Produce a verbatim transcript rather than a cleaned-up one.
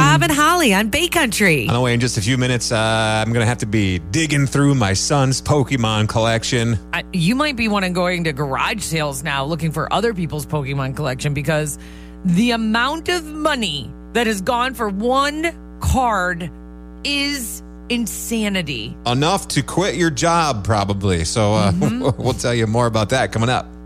Rob and Holly on Bay Country. On the way in just a few minutes, uh, I'm going to have to be digging through my son's Pokemon collection. I, you might be one of going to garage sales now looking for other people's Pokemon collection because the amount of money that has gone for one card is insanity. Enough to quit your job, probably. So uh, Mm-hmm. we'll tell you more about that coming up.